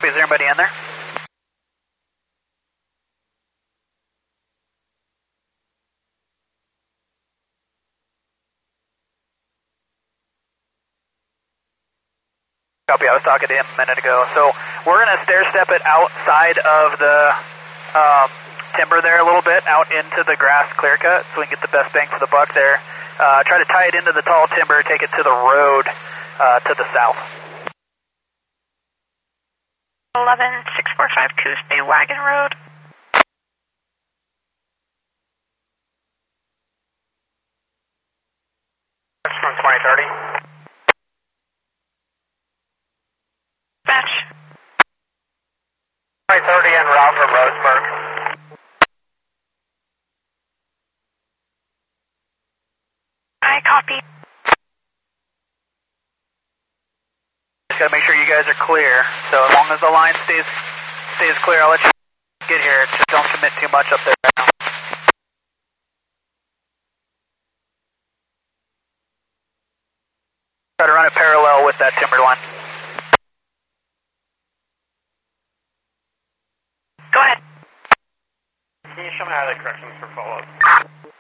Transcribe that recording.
Is there anybody in there? Copy, I was talking to him a minute ago. So we're going to stair step it outside of the timber there a little bit, out into the grass clear cut, so we can get the best bang for the buck there. Try to tie it into the tall timber, take it to the road to the south. 11645 Coos Bay Wagon Road. That's from 2030. Dispatch. 2030 en route from Roseburg. I copy. Just got to make sure you guys are clear. So as long as the line stays clear, I'll let you get here. Just don't commit too much up there right now. Try to run it parallel with that timber line. Go ahead. Can you show me how the corrections for follow-up?